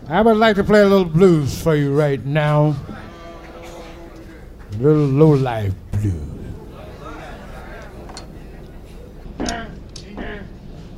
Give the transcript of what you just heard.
I would like to play a little blues for you right now. A little low-life blues.